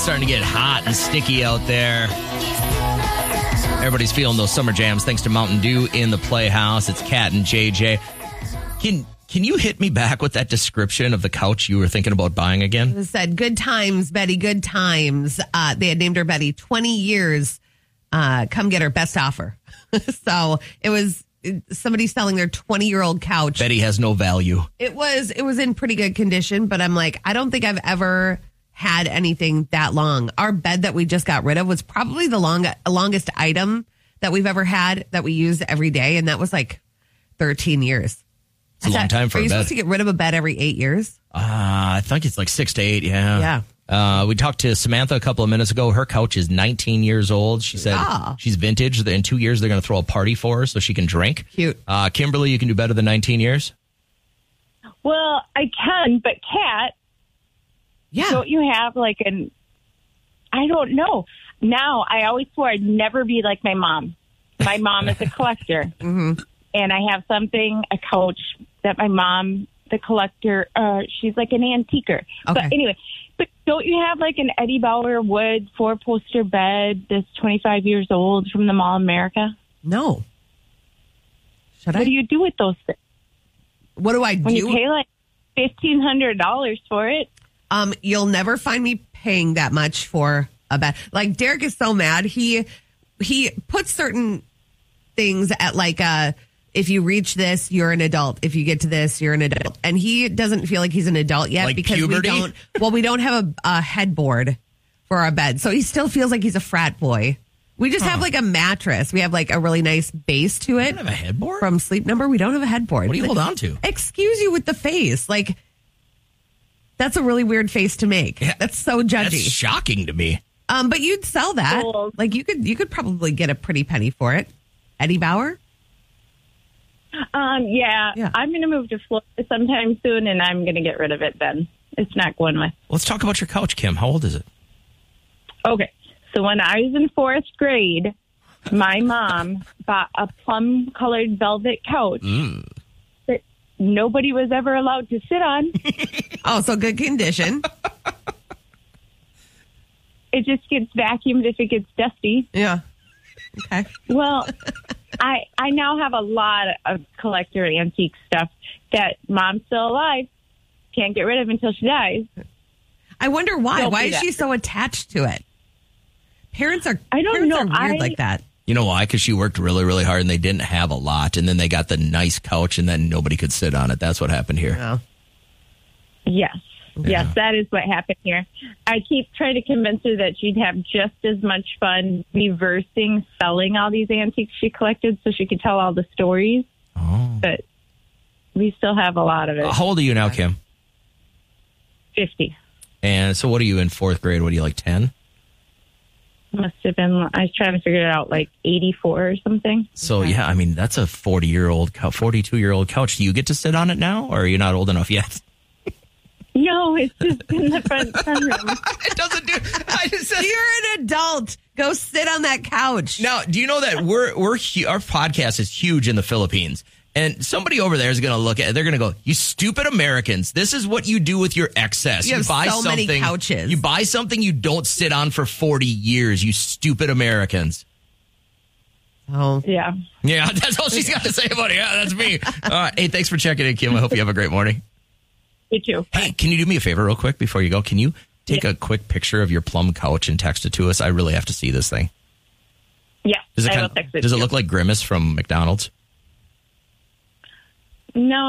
Starting to get hot and sticky out there. Everybody's feeling those summer jams thanks to Mountain Dew in the Playhouse. It's Kat and JJ. Can you hit me back with that description of the couch you were thinking about buying again? It said, good times, Betty, good times. They had named her Betty, 20 years. Come get her best offer. So it was somebody selling their 20-year-old couch. Betty has no value. It was in pretty good condition, but I'm like, I don't think I've ever had anything that long. Our bed that we just got rid of was probably the longest item that we've ever had that we use every day, and that was like 13 years. It's a long time for a bed. Are you supposed to get rid of a bed every 8 years? I think it's like 6 to 8, yeah. Yeah. We talked to Samantha a couple of minutes ago. Her couch is 19 years old. She said she's vintage. In 2 years, they're going to throw a party for her so she can drink. Cute. Kimberly, you can do better than 19 years? Well, I can, but Kat, don't you have like I don't know. Now, I always swore I'd never be like my mom. My mom is a collector. Mm-hmm. And I have a couch that my mom, the collector, she's like an antiquer. Okay. But anyway, don't you have like an Eddie Bauer wood 4-poster bed that's 25 years old from the Mall of America? No. What do you do with those things? What do I do? When you pay like $1,500 for it? You'll never find me paying that much for a bed. Like, Derek is so mad. He puts certain things at like if you reach this, you're an adult. If you get to this, you're an adult. And he doesn't feel like he's an adult yet like because puberty? we don't have a headboard for our bed. So he still feels like he's a frat boy. We just have like a mattress. We have like a really nice base to it. You don't have a headboard? From Sleep Number, we don't have a headboard. What do you hold on to? Excuse you with the face. Like, that's a really weird face to make. Yeah, that's so judgy. That's shocking to me. But you'd sell that. Cool. Like, you could probably get a pretty penny for it. Eddie Bauer? Yeah. I'm going to move to Florida sometime soon, and I'm going to get rid of it then. It's not going with. Let's talk about your couch, Kim. How old is it? Okay. So when I was in 4th grade, my mom bought a plum-colored velvet couch that nobody was ever allowed to sit on. Oh, so good condition. It just gets vacuumed if it gets dusty. Yeah. Okay. Well, I now have a lot of collector antique stuff that Mom's still alive, can't get rid of until she dies. I wonder why. Don't why do is that. she so attached to it? Parents are weird like that. You know why? Because she worked really, really hard and they didn't have a lot. And then they got the nice couch and then nobody could sit on it. That's what happened here. Yeah. Yes. Yeah. Yes, that is what happened here. I keep trying to convince her that she'd have just as much fun reversing selling all these antiques she collected so she could tell all the stories. Oh. But we still have a lot of it. How old are you now, Kim? 50. And so what are you in 4th grade? What are you, like 10? Must have been, I was trying to figure it out, like 84 or something. So, yeah, I mean, that's a 42-year-old couch. Do you get to sit on it now, or are you not old enough yet? No, it's just in the front sunroom. It doesn't do. I just said, You're an adult. Go sit on that couch. now, do you know that our podcast is huge in the Philippines? And somebody over there is going to look at it. They're going to go, you stupid Americans. This is what you do with your excess. You have buy so many something, couches. You buy something you don't sit on for 40 years, you stupid Americans. Oh. Yeah. Yeah, that's all she's got to say about it. Yeah, that's me. All right. Hey, thanks for checking in, Kim. I hope you have a great morning. You too. Hey, can you do me a favor real quick before you go? Can you take a quick picture of your plum couch and text it to us? I really have to see this thing. Yeah. Does it I will text it does to it you. look like Grimace from McDonald's? No,